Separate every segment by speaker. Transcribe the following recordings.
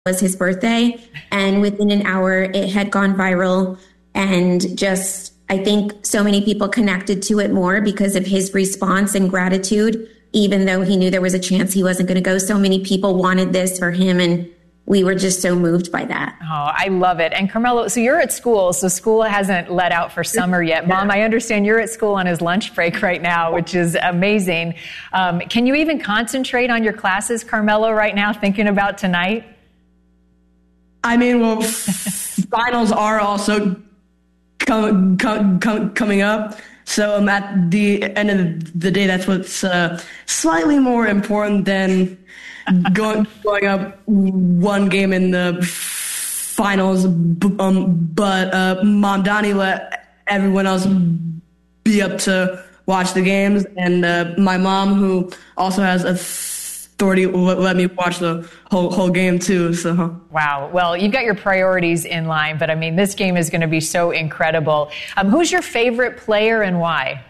Speaker 1: was his birthday, and within an hour it had gone viral, and just I think so many people connected to it more because of his response and gratitude, even though he knew there was a chance he wasn't going to go. So many people wanted this for him, and we were just so moved by that.
Speaker 2: Oh, I love it. And Carmelo, so you're at school, so school hasn't let out for summer yet. Mom, I understand you're at school on his lunch break right now, which is amazing. Can you even concentrate on your classes, Carmelo, right now, thinking about tonight?
Speaker 3: I mean, well, finals are also coming up. So at the end of the day, that's what's slightly more important than going up one game in the finals. But Mom Donnie let everyone else be up to watch the games. And my mom, who also has authority, let me watch the whole game too. So
Speaker 2: wow. Well, you've got your priorities in line, but I mean, this game is going to be so incredible. Who's your favorite player and why?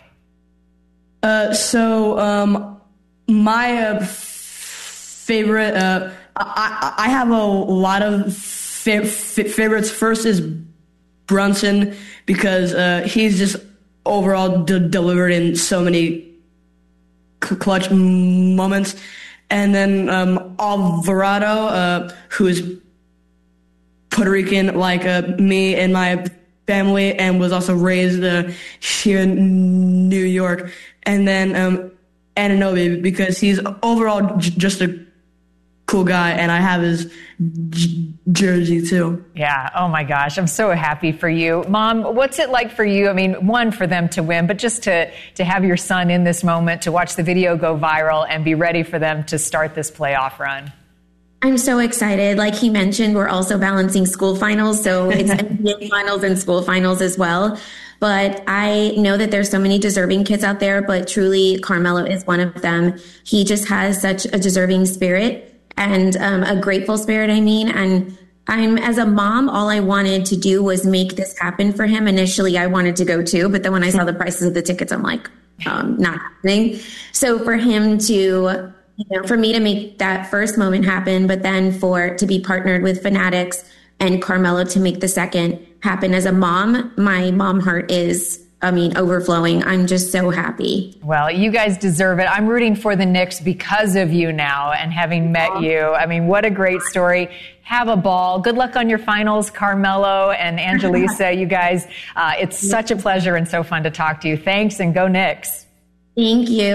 Speaker 3: My favorite, I have a lot of favorites. First is Brunson, because he's just overall delivered in so many clutch moments. And then Alvarado, who is Puerto Rican like me and my family, and was also raised here in New York. And then Anunoby, because he's overall just a cool guy, and I have his jersey too.
Speaker 2: Yeah. Oh my gosh. I'm so happy for you. Mom, what's it like for you? I mean, one, for them to win, but just to have your son in this moment, to watch the video go viral and be ready for them to start this playoff run.
Speaker 1: I'm so excited. Like he mentioned, we're also balancing school finals. So it's NBA finals and school finals as well. But I know that there's so many deserving kids out there, but truly Carmelo is one of them. He just has such a deserving spirit. And a grateful spirit, and I'm, as a mom, all I wanted to do was make this happen for him. Initially, I wanted to go too, but then when I saw the prices of the tickets, I'm like, not happening. So for him to, for me to make that first moment happen, but then to be partnered with Fanatics and Carmelo to make the second happen, as a mom, my mom heart is overflowing. I'm just so happy.
Speaker 2: Well, you guys deserve it. I'm rooting for the Knicks because of you now and having met you. I mean, what a great story. Have a ball. Good luck on your finals, Carmelo and Angelisa. You guys, it's such a pleasure and so fun to talk to you. Thanks, and go Knicks.
Speaker 1: Thank you.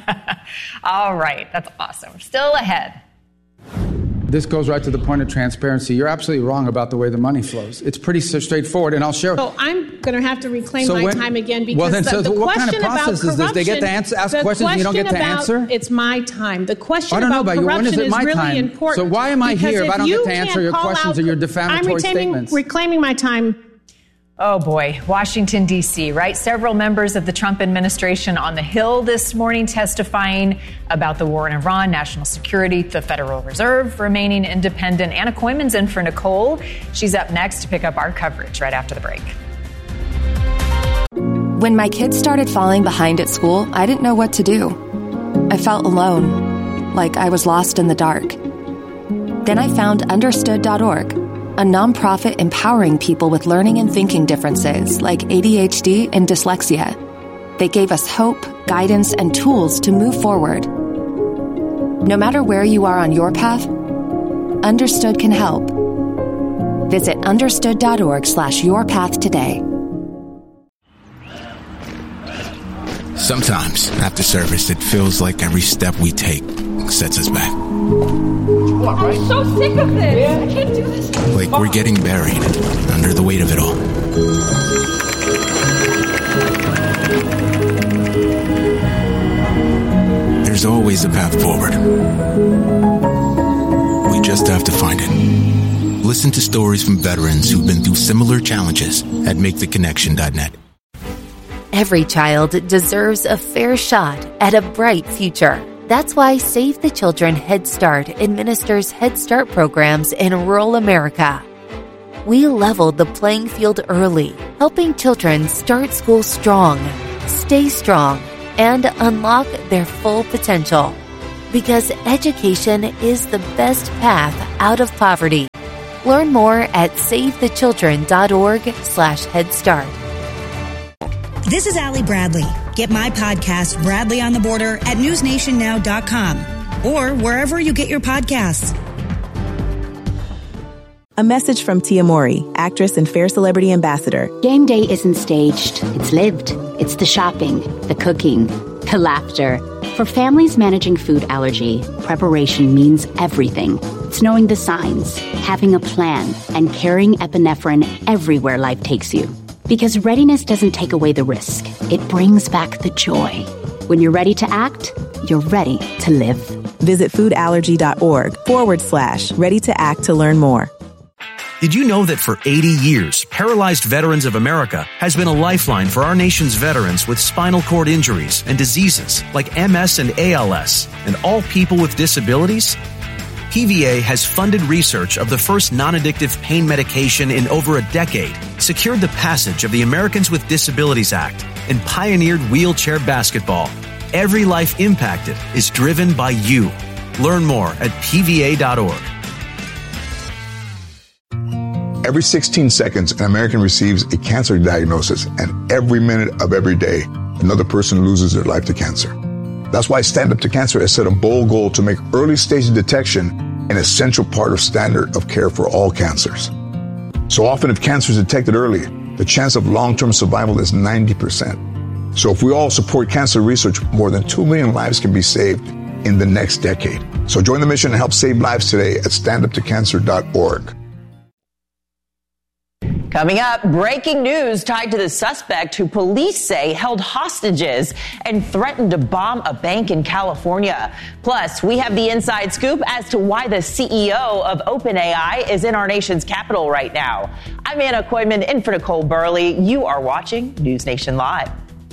Speaker 2: All right. That's awesome. Still ahead.
Speaker 4: This goes right to the point of transparency. You're absolutely wrong about the way the money flows. It's pretty straightforward, and I'll share.
Speaker 5: So I'm going to have to reclaim my time again, because the
Speaker 4: what
Speaker 5: question
Speaker 4: kind of process
Speaker 5: about
Speaker 4: is this? They get to ask questions and you don't get to answer?
Speaker 5: It's my time. The question
Speaker 4: I don't know
Speaker 5: about
Speaker 4: about
Speaker 5: corruption
Speaker 4: you. When is it my
Speaker 5: really
Speaker 4: time?
Speaker 5: important.
Speaker 4: So why am I here if I don't get to answer your questions or your
Speaker 5: I'm
Speaker 4: defamatory statements?
Speaker 5: reclaiming my time.
Speaker 2: Oh boy, Washington, D.C., right? Several members of the Trump administration on the Hill this morning testifying about the war in Iran, national security, the Federal Reserve remaining independent. Anna Koyman's in for Nicole. She's up next to pick up our coverage right after the break.
Speaker 6: When my kids started falling behind at school, I didn't know what to do. I felt alone, like I was lost in the dark. Then I found Understood.org, a nonprofit empowering people with learning and thinking differences like ADHD and dyslexia. They gave us hope, guidance, and tools to move forward. No matter where you are on your path, Understood can help. Visit understood.org/yourpath today.
Speaker 7: Sometimes, after service, it feels like every step we take sets us back.
Speaker 8: I'm so sick of this. I can't do this.
Speaker 7: Like we're getting buried under the weight of it all. There's always a path forward. We just have to find it. Listen to stories from veterans who've been through similar challenges at MakeTheConnection.net.
Speaker 9: Every child deserves a fair shot at a bright future. That's why Save the Children Head Start administers Head Start programs in rural America. We leveled the playing field early, helping children start school strong, stay strong, and unlock their full potential. Because education is the best path out of poverty. Learn more at SaveTheChildren.org/Head Start.
Speaker 10: This is Allie Bradley. Get my podcast, Bradley on the Border, at newsnationnow.com or wherever you get your podcasts.
Speaker 11: A message from Tia Mowry, actress and Fair Celebrity Ambassador.
Speaker 12: Game day isn't staged. It's lived. It's the shopping, the cooking, the laughter. For families managing food allergy, preparation means everything. It's knowing the signs, having a plan, and carrying epinephrine everywhere life takes you. Because readiness doesn't take away the risk. It brings back the joy. When you're ready to act, you're ready to live.
Speaker 11: Visit foodallergy.org/ready to act to learn more.
Speaker 13: Did you know that for 80 years, Paralyzed Veterans of America has been a lifeline for our nation's veterans with spinal cord injuries and diseases like MS and ALS, and all people with disabilities? PVA has funded research of the first non-addictive pain medication in over a decade, secured the passage of the Americans with Disabilities Act, and pioneered wheelchair basketball. Every life impacted is driven by you. Learn more at PVA.org.
Speaker 14: Every 16 seconds, an American receives a cancer diagnosis, and every minute of every day, another person loses their life to cancer. That's why Stand Up to Cancer has set a bold goal to make early stage detection an essential part of standard of care for all cancers. So often, if cancer is detected early, the chance of long-term survival is 90%. So if we all support cancer research, more than 2 million lives can be saved in the next decade. So join the mission and help save lives today at standuptocancer.org.
Speaker 15: Coming up, breaking news tied to the suspect who police say held hostages and threatened to bomb a bank in California. Plus, we have the inside scoop as to why the CEO of OpenAI is in our nation's capital right now. I'm Anna Koyman in for Nicole Burley. You are watching News Nation Live.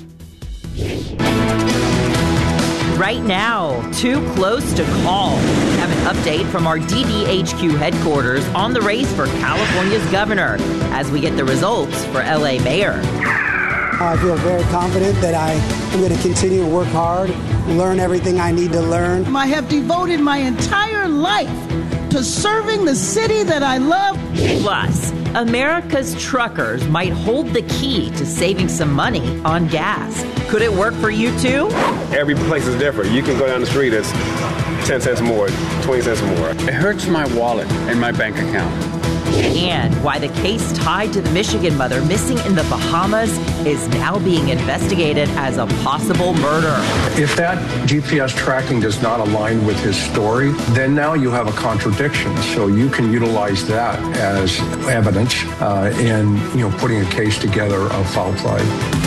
Speaker 15: Right now, too close to call. We have an update from our DDHQ headquarters on the race for California's governor as we get the results for LA mayor.
Speaker 16: I feel very confident that I am going to continue to work hard, learn everything I need to learn.
Speaker 17: I have devoted my entire life to serving the city that I love.
Speaker 15: Plus, America's truckers might hold the key to saving some money on gas. Could it work for you too?
Speaker 18: Every place is different. You can go down the street, it's 10 cents more, 20 cents more.
Speaker 19: It hurts my wallet and my bank account.
Speaker 15: And why the case tied to the Michigan mother missing in the Bahamas is now being investigated as a possible murder.
Speaker 20: If that GPS tracking does not align with his story, then now you have a contradiction. So you can utilize that as evidence in putting a case together of foul play.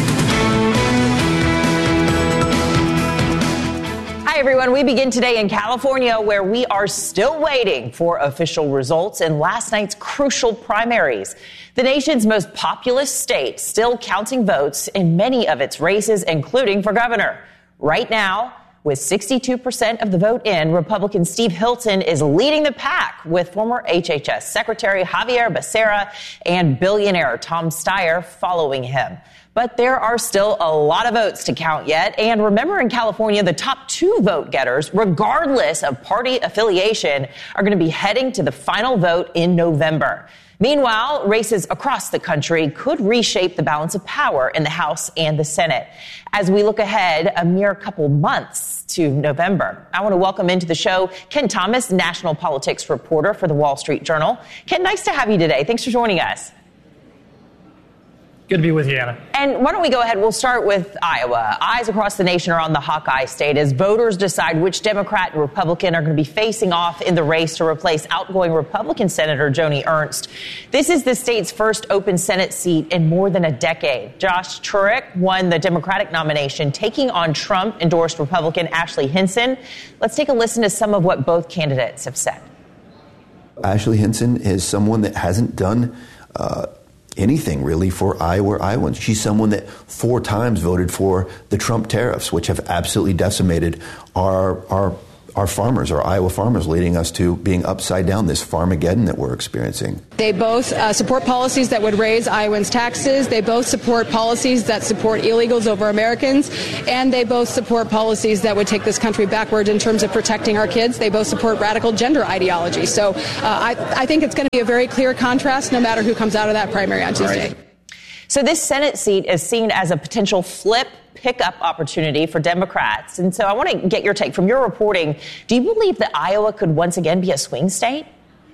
Speaker 15: Hi, everyone. We begin today in California, where we are still waiting for official results in last night's crucial primaries. The nation's most populous state still counting votes in many of its races, including for governor. Right now, with 62% of the vote in, Republican Steve Hilton is leading the pack with former HHS Secretary Xavier Becerra and billionaire Tom Steyer following him. But there are still a lot of votes to count yet. And remember, in California, the top two vote getters, regardless of party affiliation, are going to be heading to the final vote in November. Meanwhile, races across the country could reshape the balance of power in the House and the Senate. As we look ahead a mere couple months to November, I want to welcome into the show Ken Thomas, national politics reporter for the Wall Street Journal. Ken, nice to have you today. Thanks for joining us.
Speaker 21: Good to be with you, Anna.
Speaker 15: And why don't we go ahead? We'll start with Iowa. Eyes across the nation are on the Hawkeye State as voters decide which Democrat and Republican are going to be facing off in the race to replace outgoing Republican Senator Joni Ernst. This is the state's first open Senate seat in more than a decade. Josh Turek won the Democratic nomination, taking on Trump-endorsed Republican Ashley Hinson. Let's take a listen to some of what both candidates have said.
Speaker 22: Ashley Hinson is someone that hasn't done anything really for Iowans. She's someone that 4 times voted for the Trump tariffs, which have absolutely decimated our our farmers, our Iowa farmers, leading us to being upside down, this Farmageddon that we're experiencing.
Speaker 1: They both support policies that would raise Iowans' taxes. They both support policies that support illegals over Americans. And they both support policies that would take this country backward in terms of protecting our kids. They both support radical gender ideology. So I think it's going to be a very clear contrast no matter who comes out of that primary on Tuesday.
Speaker 15: Right. So this Senate seat is seen as a potential flip pickup opportunity for Democrats. And so I want to get your take from your reporting. Do you believe that Iowa could once again be a swing state?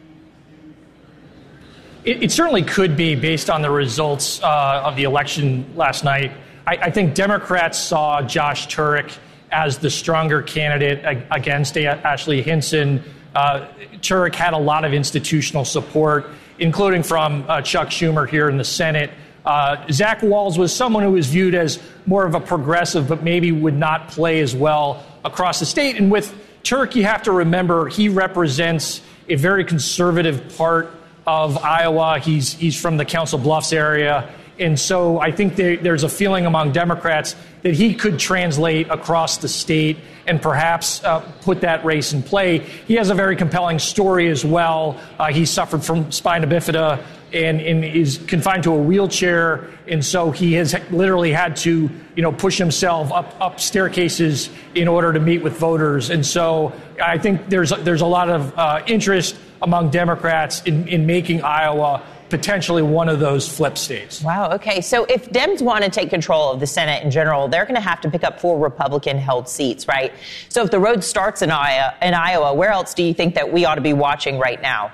Speaker 21: It certainly could be based on the results of the election last night. I think Democrats saw Josh Turek as the stronger candidate against Ashley Hinson. Turek had a lot of institutional support, including from Chuck Schumer here in the Senate. Zach Wahls was someone who was viewed as more of a progressive, but maybe would not play as well across the state. And with Turek, you have to remember he represents a very conservative part of Iowa. He's from the Council Bluffs area. And so I think there's a feeling among Democrats that he could translate across the state and perhaps put that race in play. He has a very compelling story as well. He suffered from spina bifida and is confined to a wheelchair. And so he has literally had to, push himself up staircases in order to meet with voters. And so I think there's a lot of interest among Democrats in making Iowa potentially one of those flip states.
Speaker 15: Wow. Okay. So if Dems want to take control of the Senate in general, they're going to have to pick up 4 Republican-held seats, right? So if the road starts in Iowa, where else do you think that we ought to be watching right now?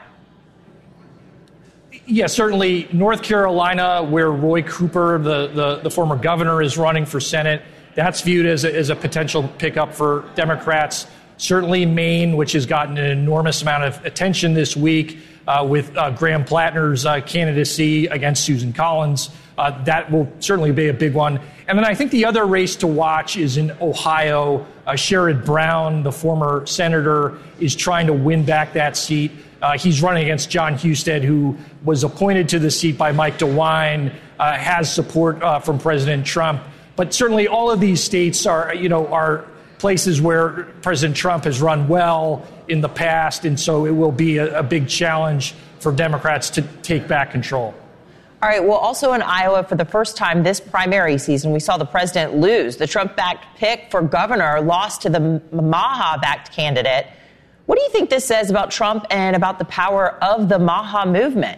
Speaker 21: Yeah, certainly North Carolina, where Roy Cooper, the former governor, is running for Senate. That's viewed as a potential pickup for Democrats. Certainly Maine, which has gotten an enormous amount of attention this week with Graham Plattner's candidacy against Susan Collins. That will certainly be a big one. And then I think the other race to watch is in Ohio. Sherrod Brown, the former senator, is trying to win back that seat. He's running against John Husted, who was appointed to the seat by Mike DeWine, has support from President Trump. But certainly all of these states are places where President Trump has run well in the past, and so it will be a big challenge for Democrats to take back control.
Speaker 15: All right. Well, also in Iowa, for the first time this primary season, we saw the president lose. The Trump-backed pick for governor lost to the Maha-backed candidate. What do you think this says about Trump and about the power of the Maha movement?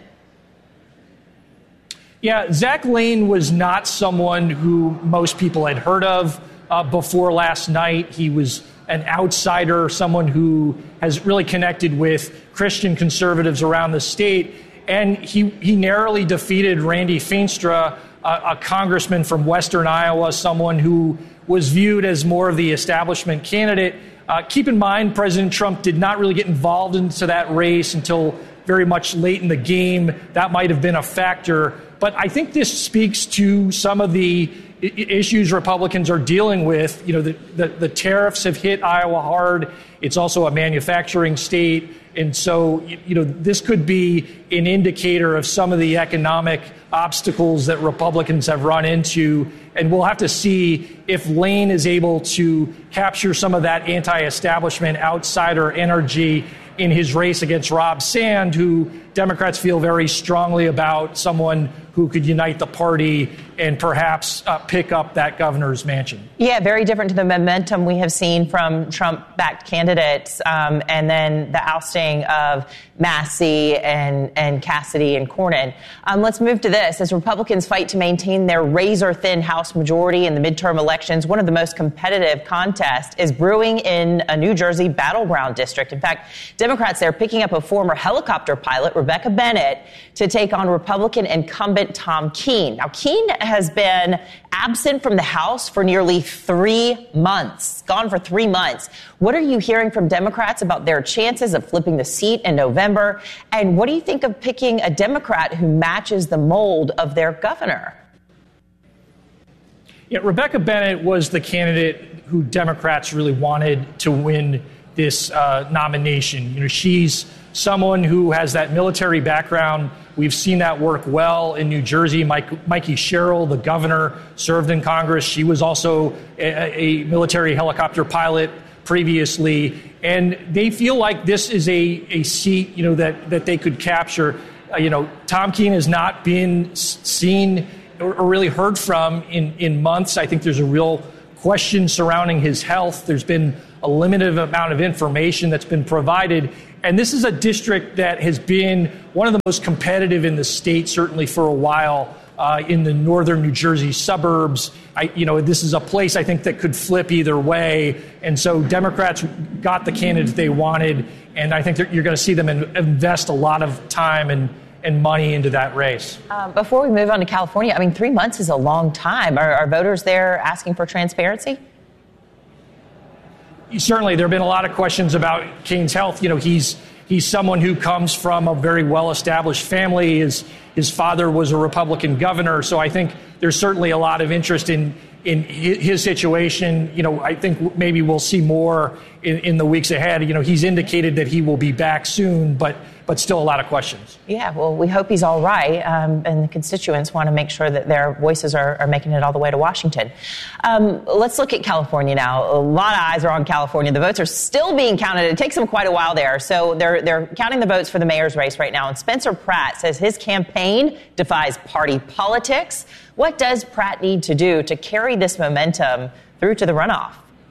Speaker 21: Yeah, Zach Lane was not someone who most people had heard of before last night. He was an outsider, someone who has really connected with Christian conservatives around the state. And he narrowly defeated Randy Feenstra, a congressman from Western Iowa, someone who was viewed as more of the establishment candidate. Keep in mind, President Trump did not really get involved into that race until very much late in the game. That might have been a factor. But I think this speaks to some of the issues Republicans are dealing with. The tariffs have hit Iowa hard. It's also a manufacturing state. And so, this could be an indicator of some of the economic obstacles that Republicans have run into. And we'll have to see if Lane is able to capture some of that anti-establishment outsider energy in his race against Rob Sand, who Democrats feel very strongly about, someone who could unite the party and perhaps pick up that governor's mansion.
Speaker 15: Yeah, very different to the momentum we have seen from Trump-backed candidates, and then the ousting of Massey and Cassidy and Cornyn. Let's move to this. As Republicans fight to maintain their razor-thin House majority in the midterm elections, one of the most competitive contests is brewing in a New Jersey battleground district. In fact, Democrats there picking up a former helicopter pilot, Rebecca Bennett, to take on Republican incumbent Tom Keene. Now, Keene has been absent from the House for nearly 3 months, gone for 3 months. What are you hearing from Democrats about their chances of flipping the seat in November? And what do you think of picking a Democrat who matches the mold of their governor?
Speaker 21: Yeah, Rebecca Bennett was the candidate who Democrats really wanted to win this nomination. She's someone who has that military background. We've seen that work well in New Jersey. Mikey Sherrill, the governor, served in Congress. She was also a military helicopter pilot previously. And they feel like this is a seat, that they could capture. Tom Keene has not been seen or really heard from in months. I think there's a real question surrounding his health. There's been a limited amount of information that's been provided. And this is a district that has been one of the most competitive in the state, certainly for a while, in the northern New Jersey suburbs. This is a place I think that could flip either way. And so Democrats got the candidate they wanted. And I think you're going to see them invest a lot of time and money into that race.
Speaker 15: Before we move on to California, 3 months is a long time. Are voters there asking for transparency?
Speaker 21: Certainly, there have been a lot of questions about Keene's health. He's someone who comes from a very well-established family. His father was a Republican governor, so I think there's certainly a lot of interest in his situation. I think maybe we'll see more in the weeks ahead. He's indicated that he will be back soon, but still a lot of questions. Yeah, well, we hope he's all right, and the constituents want to make sure that their voices are making it all the way to Washington. Let's look at California now. A lot of eyes are on California. The votes are still being counted. It takes them quite a while there. So they're counting the votes for the mayor's race right now, and Spencer Pratt says his campaign defies party politics. What does Pratt need to do to carry this momentum through to the runoff?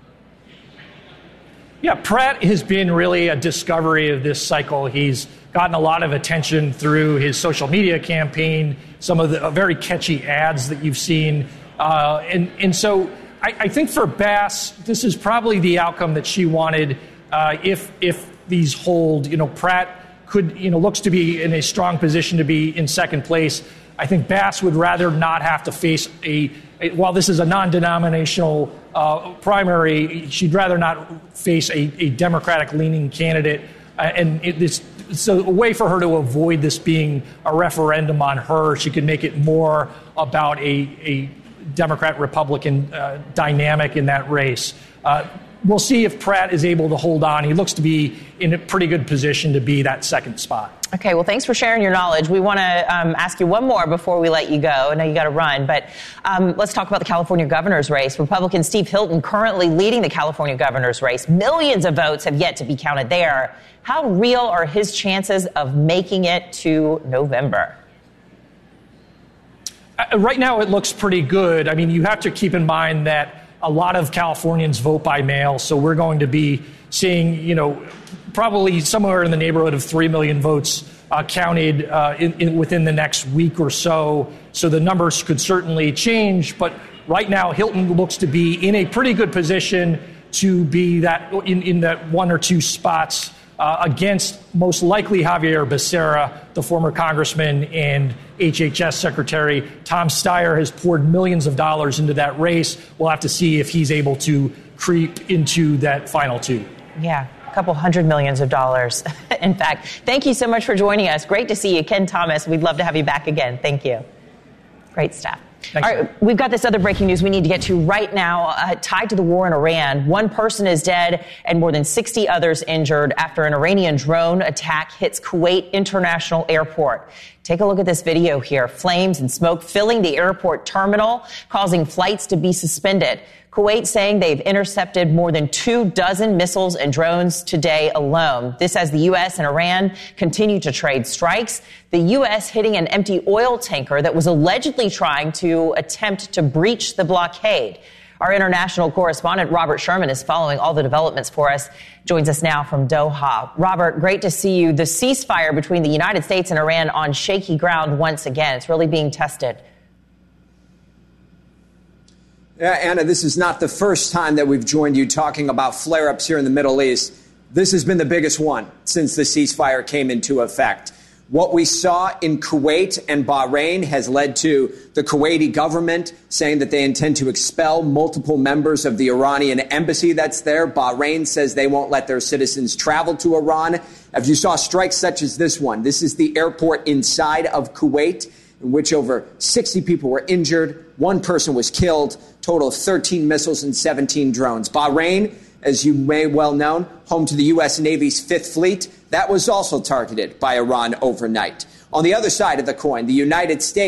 Speaker 21: Yeah, Pratt has been really a discovery of this cycle. He's gotten a lot of attention through his social media campaign, some of the very catchy ads that you've seen. And so I think for Bass, this is probably the outcome that she wanted if these hold. Pratt looks to be in a strong position to be in second place. I think Bass would rather not have to face while this is a non-denominational primary, she'd rather not face a Democratic-leaning candidate. So a way for her to avoid this being a referendum on her, she could make it more about a Democrat-Republican dynamic in that race. We'll see if Pratt is able to hold on. He looks to be in a pretty good position to be that second spot. Okay, well, thanks for sharing your knowledge. We want to ask you one more before we let you go. I know you got to run, but let's talk about the California governor's race. Republican Steve Hilton currently leading the California governor's race. Millions of votes have yet to be counted there. How real are his chances of making it to November? Right now, it looks pretty good. You have to keep in mind that a lot of Californians vote by mail, so we're going to be seeing, probably somewhere in the neighborhood of 3 million votes counted within the next week or so. So the numbers could certainly change, but right now Hilton looks to be in a pretty good position to be that in that one or two spots against most likely Javier Becerra, the former congressman and HHS secretary. Tom Steyer has poured millions of dollars into that race. We'll have to see if he's able to creep into that final two. Yeah, a couple $100 million. In fact, thank you so much for joining us. Great to see you, Ken Thomas. We'd love to have you back again. Thank you. Great stuff. Thanks. All right, we've got this other breaking news we need to get to right now, tied to the war in Iran. One person is dead and more than 60 others injured after an Iranian drone attack hits Kuwait International Airport. Take a look at this video here. Flames and smoke filling the airport terminal, causing flights to be suspended. Kuwait saying they've intercepted more than 24 missiles and drones today alone. This as the U.S. and Iran continue to trade strikes. The U.S. hitting an empty oil tanker that was allegedly trying to attempt to breach the blockade. Our international correspondent, Robert Sherman, is following all the developments for us. Joins us now from Doha. Robert, great to see you. The ceasefire between the United States and Iran on shaky ground once again. It's really being tested.
Speaker 3: Yeah, Anna, this is not the first time that we've joined you talking about flare-ups here in the Middle East. This has been the biggest one since the ceasefire came into effect. What we saw in Kuwait and Bahrain has led to the Kuwaiti government saying that they intend to expel multiple members of the Iranian embassy that's there. Bahrain says they won't let their citizens travel to Iran. If you saw strikes such as this one, this is the airport inside of Kuwait, in which over 60 people were injured. One person was killed, total of 13 missiles and 17 drones. Bahrain, as you may well know, home to the U.S. Navy's Fifth Fleet, that was also targeted by Iran overnight. On the other side of the coin, the United States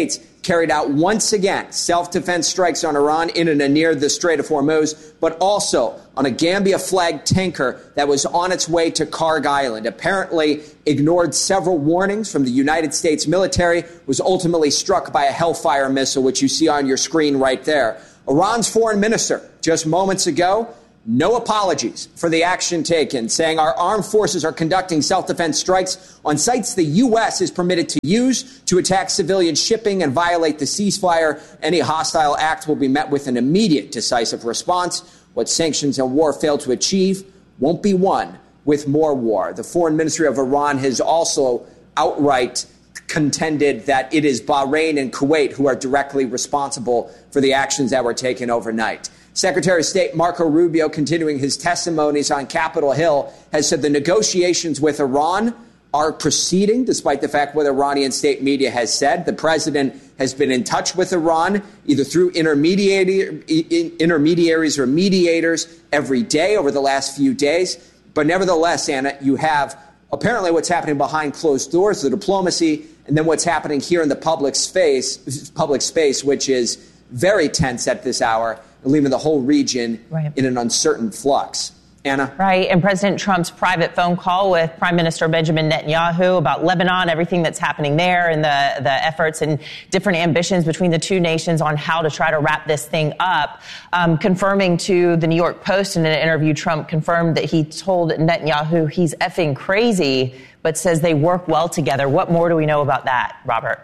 Speaker 3: carried out once again self-defense strikes on Iran in and near the Strait of Hormuz, but also on a Gambia-flagged tanker that was on its way to Karg Island. Apparently ignored several warnings from the United States military, was ultimately struck by a Hellfire missile, which you see on your screen right there. Iran's foreign minister, just moments ago, no apologies for the action taken, saying our armed forces are conducting self-defense strikes on sites the U.S. is permitted to use to attack civilian shipping and violate the ceasefire. Any hostile act will be met with an immediate, decisive response. What sanctions and war fail to achieve won't be won with more war. The foreign ministry of Iran has also outright contended that it is Bahrain and Kuwait who are directly responsible for the actions that were taken overnight. Secretary of State Marco Rubio, continuing his testimonies on Capitol Hill, has said the negotiations with Iran are proceeding, despite the fact what Iranian state media has said. The president has been in touch with Iran, either through intermediaries or mediators every day over the last few days. But nevertheless, Anna, you have apparently what's happening behind closed doors, the diplomacy, and then what's happening here in the public space, which is very tense at this hour, leaving the whole region in an uncertain flux. Anna?
Speaker 15: Right, and President Trump's private phone call with Prime Minister Benjamin Netanyahu about Lebanon, everything that's happening there, and the efforts and different ambitions between the two nations on how to try to wrap this thing up. Confirming to the New York Post in an interview, Trump confirmed that he told Netanyahu he's effing crazy, but says they work well together. What more do we know about that, Robert?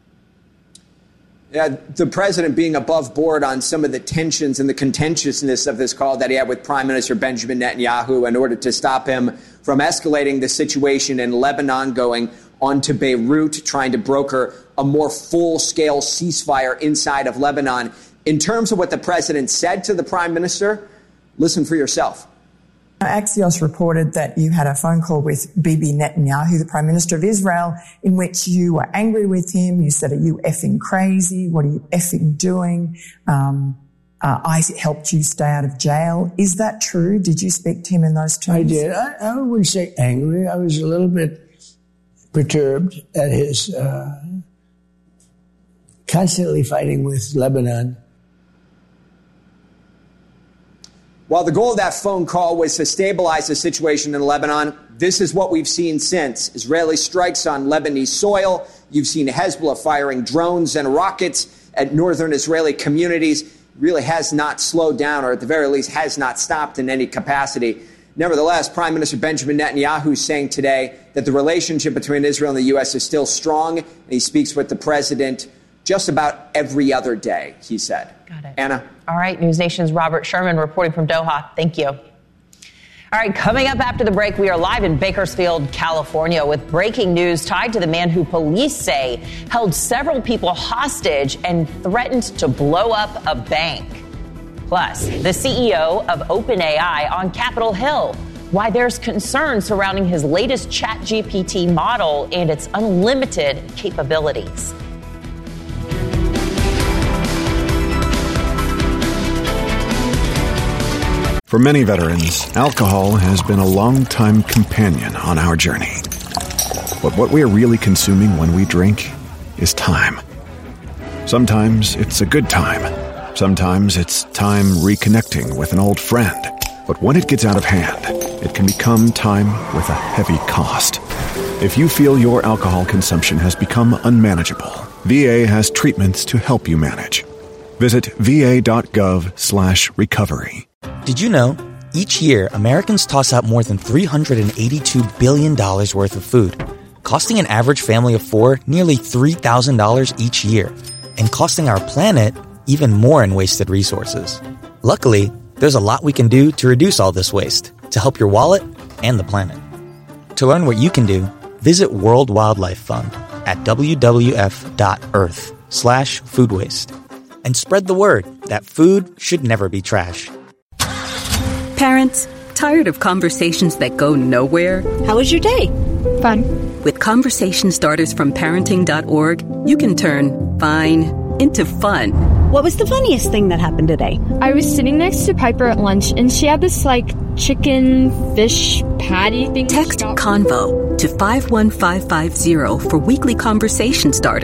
Speaker 3: Yeah, the president being above board on some of the tensions and the contentiousness of this call that he had with Prime Minister Benjamin Netanyahu in order to stop him from escalating the situation in Lebanon, going on to Beirut, trying to broker a more full-scale ceasefire inside of Lebanon. In terms of what the president said to the prime minister, listen for yourself.
Speaker 4: Axios reported that you had a phone call with Bibi Netanyahu, the Prime Minister of Israel, in which you were angry with him. You said, are you effing crazy? What are you effing doing? I helped you stay out of jail. Is that true? Did you speak to him in those terms?
Speaker 5: I did. I wouldn't say angry. I was a little bit perturbed at his constantly fighting with Lebanon.
Speaker 3: While the goal of that phone call was to stabilize the situation in Lebanon, this is what we've seen since. Israeli strikes on Lebanese soil. You've seen Hezbollah firing drones and rockets at northern Israeli communities. Really has not slowed down, or at the very least has not stopped in any capacity. Nevertheless, Prime Minister Benjamin Netanyahu is saying today that the relationship between Israel and the U.S. is still strong, and he speaks with the president just about every other day, he said.
Speaker 15: Got it.
Speaker 3: Anna?
Speaker 15: All right, News Nation's Robert Sherman reporting from Doha. Thank you. All right, coming up after the break, we are live in Bakersfield, California, with breaking news tied to the man who police say held several people hostage and threatened to blow up a bank. Plus, the CEO of OpenAI on Capitol Hill, why there's concern surrounding his latest ChatGPT model and its unlimited capabilities.
Speaker 23: For many veterans, alcohol has been a long-time companion on our journey. But what we are really consuming when we drink is time. Sometimes it's a good time. Sometimes it's time reconnecting with an old friend. But when it gets out of hand, it can become time with a heavy cost. If you feel your alcohol consumption has become unmanageable, VA has treatments to help you manage. Visit va.gov/recovery.
Speaker 24: Did you know, each year, Americans toss out more than $382 billion worth of food, costing an average family of four nearly $3,000 each year, and costing our planet even more in wasted resources. Luckily, there's a lot we can do to reduce all this waste, to help your wallet and the planet. To learn what you can do, visit World Wildlife Fund at wwf.earth/food waste. And spread the word that food should never be trash.
Speaker 25: Parents, tired of conversations that go nowhere?
Speaker 26: How was your day?
Speaker 25: Fun. With conversation starters from parenting.org, you can turn fine into fun.
Speaker 26: What was the funniest thing that happened today?
Speaker 27: I was sitting next to Piper at lunch, and she had this, chicken fish patty thing.
Speaker 25: Text Convo to 51550 for weekly conversation starters.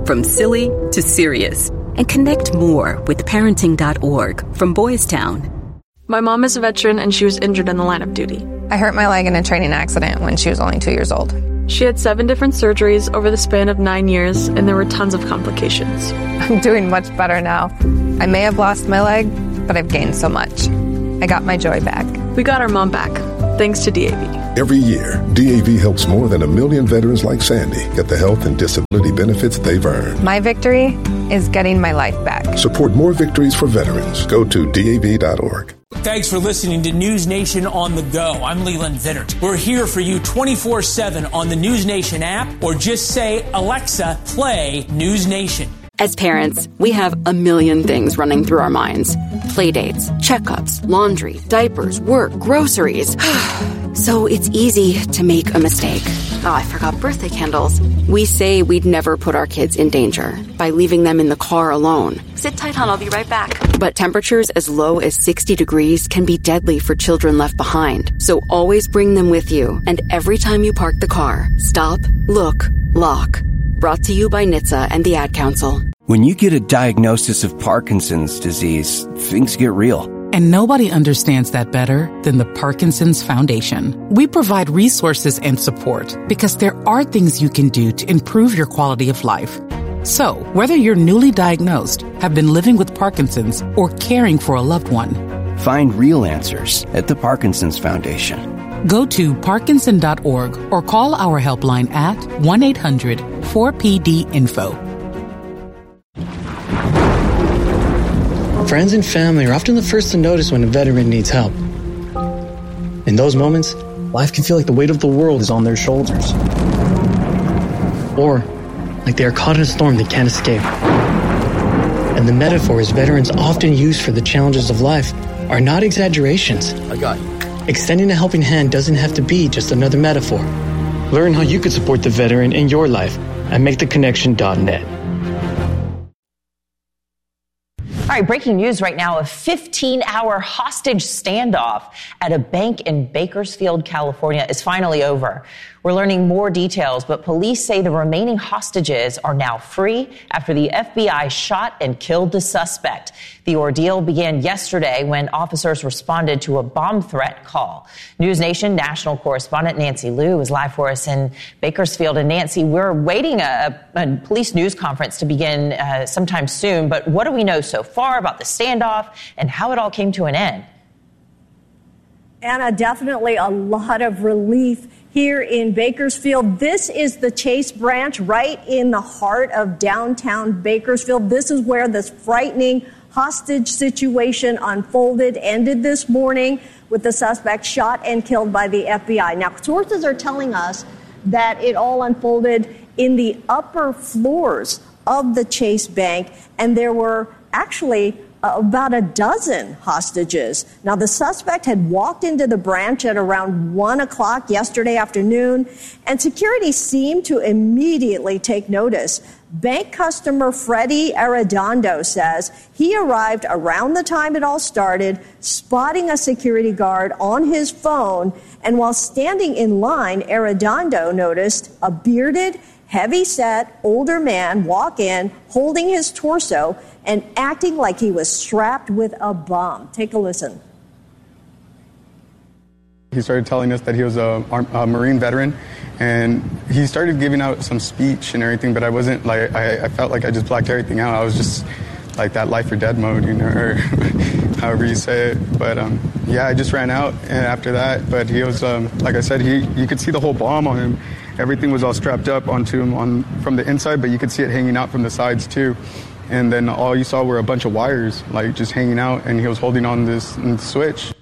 Speaker 25: from silly to serious. And connect more with parenting.org from Boys Town.
Speaker 2: My mom is a veteran and she was injured in the line of duty.
Speaker 6: I hurt my leg in a training accident when she was only 2 years old.
Speaker 2: She had 7 different surgeries over the span of 9 years, and there were tons of complications.
Speaker 6: I'm doing much better now. I may have lost my leg, but I've gained so much. I got my joy back.
Speaker 2: We got our mom back, thanks to DAV.
Speaker 7: Every year, DAV helps more than 1 million veterans like Sandy get the health and disability benefits they've earned.
Speaker 6: My victory is getting my life back.
Speaker 7: Support more victories for veterans. Go to DAV.org.
Speaker 8: Thanks for listening to News Nation on the Go. I'm Leland Vittert. We're here for you 24/7 on the News Nation app, or just say, Alexa, play News Nation.
Speaker 9: As parents, we have a million things running through our minds. Playdates, checkups, laundry, diapers, work, groceries. So it's easy to make a mistake. Oh, I forgot birthday candles. We say we'd never put our kids in danger by leaving them in the car alone.
Speaker 2: Sit tight, hon, I'll be right back.
Speaker 9: But temperatures as low as 60 degrees can be deadly for children left behind. So always bring them with you. And every time you park the car, stop, look, lock. Brought to you by NHTSA and the Ad Council.
Speaker 10: When you get a diagnosis of Parkinson's disease, things get real.
Speaker 12: And nobody understands that better than the Parkinson's Foundation. We provide resources and support because there are things you can do to improve your quality of life. So, whether you're newly diagnosed, have been living with Parkinson's, or caring for a loved one,
Speaker 10: find real answers at the Parkinson's Foundation.
Speaker 12: Go to Parkinson.org or call our helpline at 1-800-4PD-INFO.
Speaker 28: Friends and family are often the first to notice when a veteran needs help. In those moments, life can feel like the weight of the world is on their shoulders. Or like they are caught in a storm they can't escape. And the metaphors veterans often use for the challenges of life are not exaggerations.
Speaker 10: I got you.
Speaker 28: Extending a helping hand doesn't have to be just another metaphor. Learn how you could support the veteran in your life at MakeTheConnection.net.
Speaker 15: All right, breaking news right now, a 15-hour hostage standoff at a bank in Bakersfield, California is finally over. We're learning more details, but police say the remaining hostages are now free after the FBI shot and killed the suspect. The ordeal began yesterday when officers responded to a bomb threat call. News Nation national correspondent Nancy Liu is live for us in Bakersfield. And Nancy, we're waiting a police news conference to begin sometime soon. But what do we know so far about the standoff and how it all came to an end?
Speaker 29: Anna, definitely a lot of relief here in Bakersfield. This is the Chase branch right in the heart of downtown Bakersfield. This is where this frightening hostage situation unfolded, ended this morning with the suspect shot and killed by the FBI. Now, sources are telling us that it all unfolded in the upper floors of the Chase Bank, and there were actually about a dozen hostages. Now, the suspect had walked into the branch at around 1 o'clock yesterday afternoon, and security seemed to immediately take notice. Bank customer Freddie Arredondo says he arrived around the time it all started, spotting a security guard on his phone, and while standing in line, Arredondo noticed a bearded, heavy-set, older man walk in, holding his torso and acting like he was strapped with a bomb. Take a listen.
Speaker 19: He started telling us that he was a Marine veteran, and he started giving out some speech and everything, but I wasn't like, I felt like I just blacked everything out. I was just like that life or dead mode, you know, or however you say it. But yeah, I just ran out after that, but he was, like I said, you could see the whole bomb on him. Everything was all strapped up onto him from the inside, but you could see it hanging out from the sides too. And then all you saw were a bunch of wires, like just hanging out, and he was holding on this switch.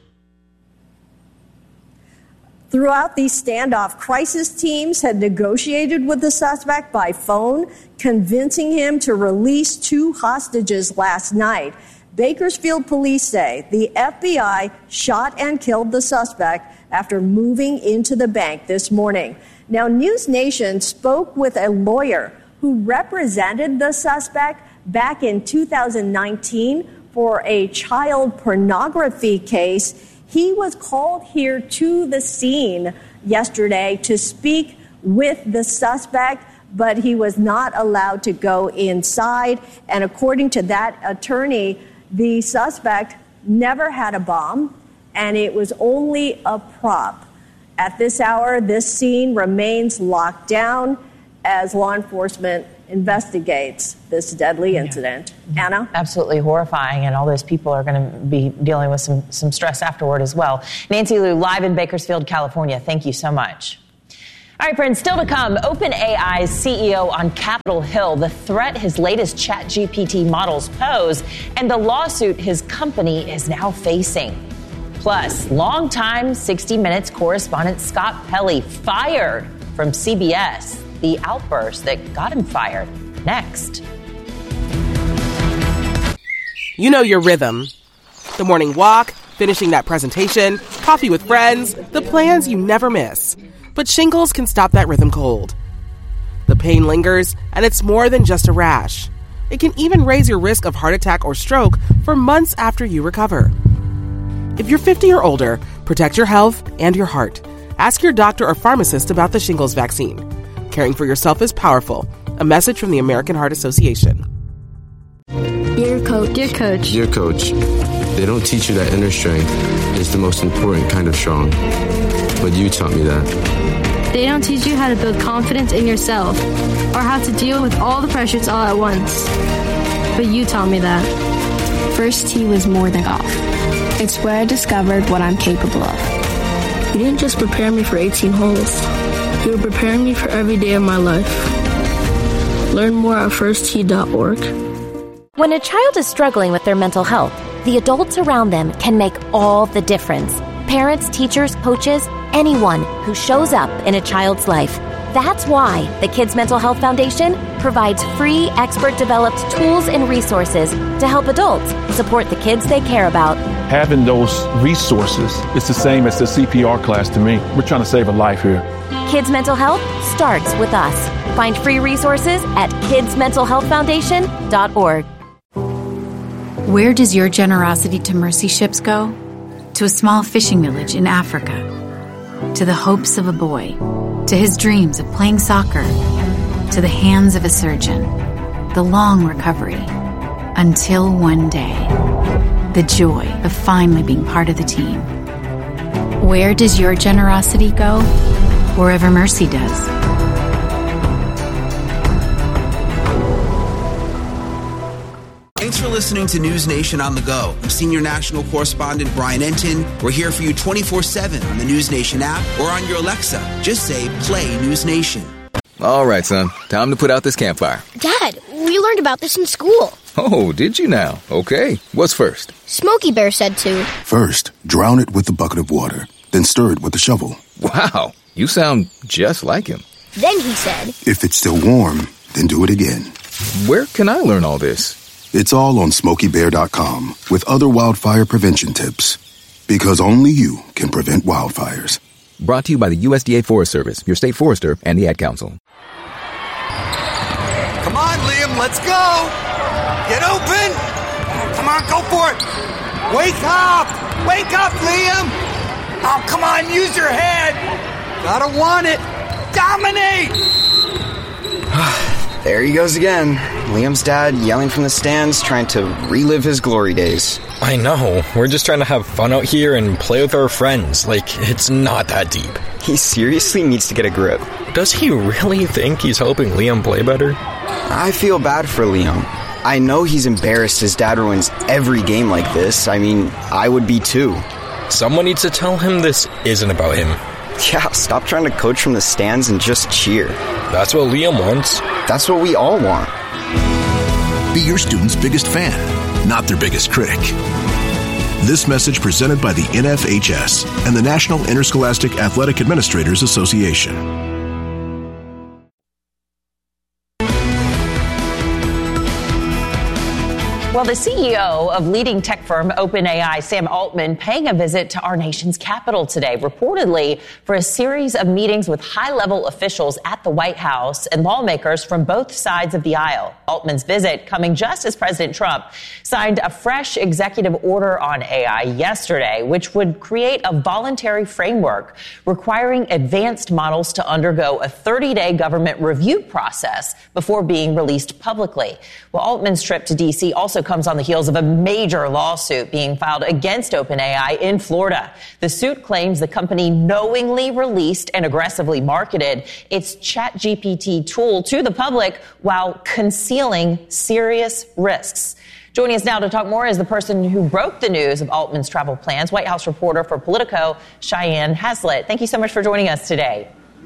Speaker 29: Throughout the standoff, crisis teams had negotiated with the suspect by phone, convincing him to release 2 hostages last night. Bakersfield police say the FBI shot and killed the suspect after moving into the bank this morning. Now, News Nation spoke with a lawyer who represented the suspect back in 2019 for a child pornography case. He was called here to the scene yesterday to speak with the suspect. but he was not allowed to go inside. And according to that attorney, the suspect never had a bomb, and it was only a prop. At this hour, this scene remains locked down as law enforcement investigates this deadly incident. Anna?
Speaker 15: Absolutely horrifying, and all those people are going to be dealing with some stress afterward as well. Nancy Liu, live in Bakersfield, California. Thank you so much. All right, friends, still to come, OpenAI's CEO on Capitol Hill, the threat his latest ChatGPT models pose, and the lawsuit his company is now facing. Plus, longtime 60 Minutes correspondent Scott Pelley fired from CBS. The outburst that got him fired. Next.
Speaker 1: You know your rhythm. The morning walk, finishing that presentation, coffee with friends, the plans you never miss. But shingles can stop that rhythm cold. The pain lingers, and it's more than just a rash. It can even raise your risk of heart attack or stroke for months after you recover. If you're 50 or older, protect your health and your heart. Ask your doctor or pharmacist about the shingles vaccine. Caring for yourself is powerful. A message from the American Heart Association.
Speaker 11: Dear Coach. Dear Coach. Dear Coach, they don't teach you that inner strength is the most important kind of strong. But you taught me that.
Speaker 13: They don't teach you how to build confidence in yourself or how to deal with all the pressures all at once. But you taught me that.
Speaker 14: First tee was more than golf. It's where I discovered what I'm capable of.
Speaker 13: You didn't just prepare me for 18 holes. You were preparing me for every day of my life. Learn more at firsttee.org.
Speaker 16: When a child is struggling with their mental health, the adults around them can make all the difference. Parents, teachers, coaches, anyone who shows up in a child's life. That's why the Kids Mental Health Foundation provides free, expert-developed tools and resources to help adults support the kids they care about.
Speaker 17: Having those resources is the same as the CPR class to me. We're trying to save a life here.
Speaker 16: Kids Mental Health starts with us. Find free resources at kidsmentalhealthfoundation.org.
Speaker 18: Where does your generosity to mercy ships go? To a small fishing village in Africa. To the hopes of a boy. To his dreams of playing soccer. To the hands of a surgeon. The long recovery. Until one day. The joy of finally being part of the team. Where does your generosity go? Wherever mercy does.
Speaker 20: Thanks for listening to News Nation on the Go. I'm Senior National Correspondent Brian Entin. We're here for you 24/7 on the News Nation app or on your Alexa. Just say, play News Nation.
Speaker 22: All right, son. Time to put out this campfire.
Speaker 30: Dad, we learned about this in school.
Speaker 22: Oh, did you now? Okay. What's first?
Speaker 30: Smokey Bear said to.
Speaker 31: First, drown it with a bucket of water. Then stir it with a shovel.
Speaker 22: Wow. You sound just like him.
Speaker 30: Then he said.
Speaker 31: If it's still warm, then do it again.
Speaker 22: Where can I learn all this?
Speaker 31: It's all on SmokeyBear.com with other wildfire prevention tips. Because only you can prevent wildfires.
Speaker 22: Brought to you by the USDA Forest Service, your state forester, and the Ad Council.
Speaker 32: Come on, Liam, let's go! Get open! Come on, go for it! Wake up! Wake up, Liam! Oh, come on, use your head! Gotta want it! Dominate!
Speaker 33: There he goes again. Liam's dad yelling from the stands, trying to relive his glory days.
Speaker 34: I know. We're just trying to have fun out here and play with our friends. Like, it's not that deep.
Speaker 33: He seriously needs to get a grip.
Speaker 34: Does he really think he's helping Liam play better?
Speaker 33: I feel bad for Liam. I know he's embarrassed his dad ruins every game like this. I mean, I would be too.
Speaker 34: Someone needs to tell him this isn't about him.
Speaker 33: Yeah, stop trying to coach from the stands and just cheer.
Speaker 34: That's what Liam wants.
Speaker 33: That's what we all want.
Speaker 35: Be your student's biggest fan, not their biggest critic. This message presented by the NFHS and the National Interscholastic Athletic Administrators Association.
Speaker 15: Well, the CEO of leading tech firm OpenAI, Sam Altman, paying a visit to our nation's capital today, reportedly for a series of meetings with high-level officials at the White House and lawmakers from both sides of the aisle. Altman's visit coming just as President Trump signed a fresh executive order on AI yesterday, which would create a voluntary framework requiring advanced models to undergo a 30-day government review process before being released publicly. Well, Altman's trip to D.C. also comes on the heels of a major lawsuit being filed against OpenAI in Florida. The suit claims the company knowingly released and aggressively marketed its ChatGPT tool to the public while concealing serious risks. Joining us now to talk more is the person who broke the news of Altman's travel plans, White House reporter for Politico, Cheyenne Haslett. Thank you so much for joining us today.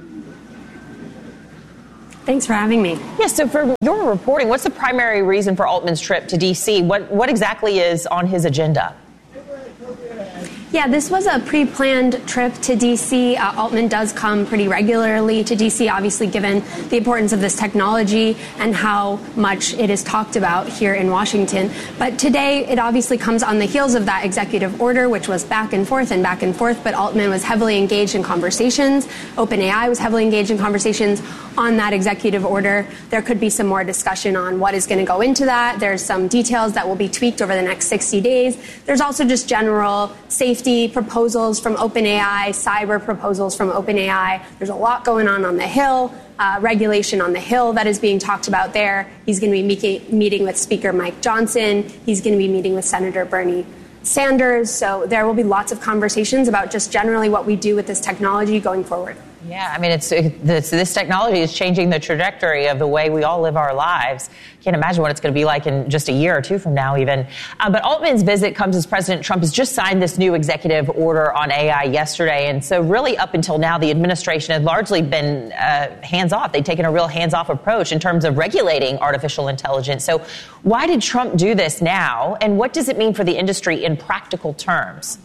Speaker 2: Thanks for having me.
Speaker 15: Yes, so for your reporting, what's the primary reason for Altman's trip to D.C.? What exactly is on his agenda?
Speaker 2: Yeah, this was a pre-planned trip to D.C. Altman does come pretty regularly to D.C., obviously given the importance of this technology and how much it is talked about here in Washington. But today, it obviously comes on the heels of that executive order, which was back and forth, but Altman was heavily engaged in conversations. OpenAI was heavily engaged in conversations on that executive order. There could be some more discussion on what is going to go into that. There's some details that will be tweaked over the next 60 days. There's also just general safety proposals from OpenAI, cyber proposals from OpenAI. There's a lot going on the Hill, regulation on the Hill that is being talked about there. He's going to be meeting with Speaker Mike Johnson. He's going to be meeting with Senator Bernie Sanders. So there will be lots of conversations about just generally what we do with this technology going forward.
Speaker 15: Yeah, I mean, this technology is changing the trajectory of the way we all live our lives. Can't imagine what it's going to be like in just a year or two from now even. But Altman's visit comes as President Trump has just signed this new executive order on AI yesterday. And so really up until now, the administration had largely been hands-off. They'd taken a real hands-off approach in terms of regulating artificial intelligence. So why did Trump do this now? And what does it mean for the industry in practical terms?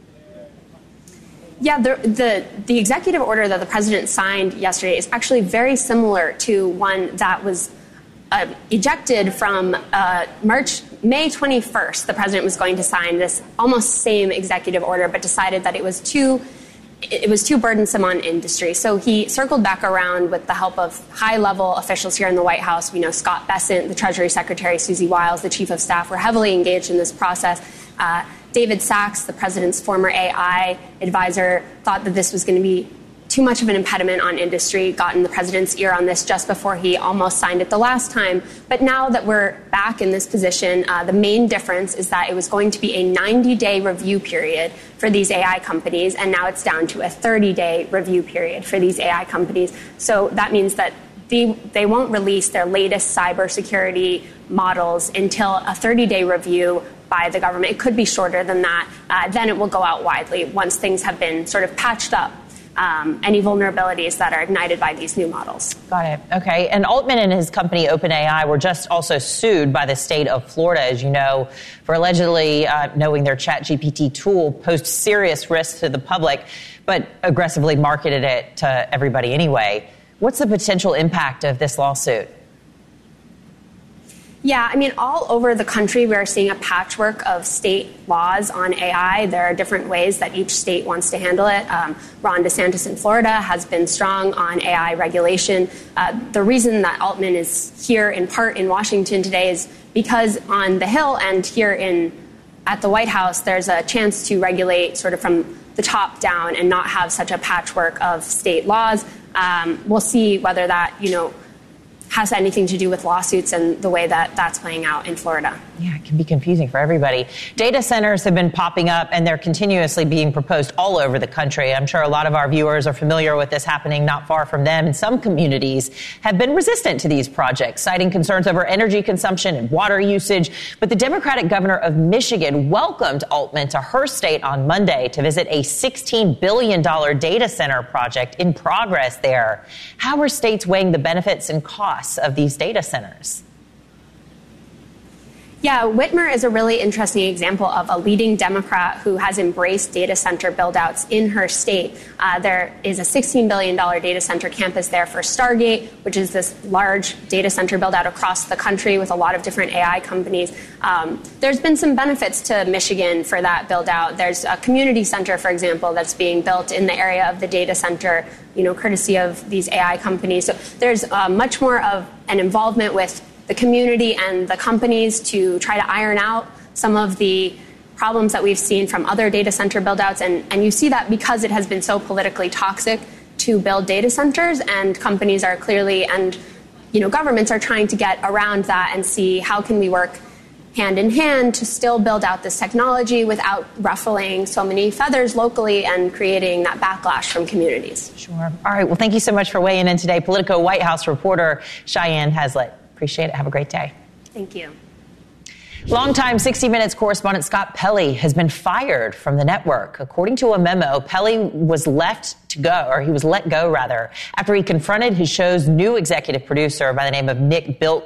Speaker 2: Yeah, the executive order that the president signed yesterday is actually very similar to one that was ejected from May 21st. The president was going to sign this almost same executive order, but decided that it was too burdensome on industry. So he circled back around with the help of high-level officials here in the White House. We know Scott Bessent, the Treasury Secretary, Susie Wiles, the Chief of Staff, were heavily engaged in this process. David Sachs, the president's former AI advisor, thought that this was going to be too much of an impediment on industry, gotten the president's ear on this just before he almost signed it the last time. But now that we're back in this position, the main difference is that it was going to be a 90-day review period for these AI companies, and now it's down to a 30-day review period for these AI companies. So that means that they won't release their latest cybersecurity models until a 30-day review by the government. It could be shorter than that. Then it will go out widely once things have been sort of patched up, any vulnerabilities that are ignited by these new models.
Speaker 15: Got it. Okay. And Altman and his company OpenAI were just also sued by the state of Florida, as you know, for allegedly knowing their ChatGPT tool posed serious risks to the public, but aggressively marketed it to everybody anyway. What's the potential impact of this lawsuit?
Speaker 2: Yeah, I mean, all over the country, we are seeing a patchwork of state laws on AI. There are different ways that each state wants to handle it. Ron DeSantis in Florida has been strong on AI regulation. The reason that Altman is here in part in Washington today is because on the Hill and here at the White House, there's a chance to regulate sort of from the top down and not have such a patchwork of state laws. We'll see whether that, has anything to do with lawsuits and the way that that's playing out in Florida.
Speaker 15: Yeah, it can be confusing for everybody. Data centers have been popping up, and they're continuously being proposed all over the country. I'm sure a lot of our viewers are familiar with this happening not far from them. And some communities have been resistant to these projects, citing concerns over energy consumption and water usage. But the Democratic governor of Michigan welcomed Altman to her state on Monday to visit a $16 billion data center project in progress there. How are states weighing the benefits and costs of these data centers?
Speaker 2: Yeah, Whitmer is a really interesting example of a leading Democrat who has embraced data center buildouts in her state. There is a $16 billion data center campus there for Stargate, which is this large data center buildout across the country with a lot of different AI companies. There's been some benefits to Michigan for that buildout. There's a community center, for example, that's being built in the area of the data center, courtesy of these AI companies. So there's much more of an involvement with the community and the companies to try to iron out some of the problems that we've seen from other data center buildouts. And you see that because it has been so politically toxic to build data centers, and companies are clearly, and governments are trying to get around that and see how can we work hand in hand to still build out this technology without ruffling so many feathers locally and creating that backlash from communities.
Speaker 15: Sure. All right. Well, thank you so much for weighing in today. Politico White House reporter Cheyenne Hazlett. Appreciate it. Have a great day.
Speaker 2: Thank you.
Speaker 15: Longtime 60 Minutes correspondent Scott Pelley has been fired from the network. According to a memo, Pelley was let go, rather, after he confronted his show's new executive producer by the name of Nick Bilton.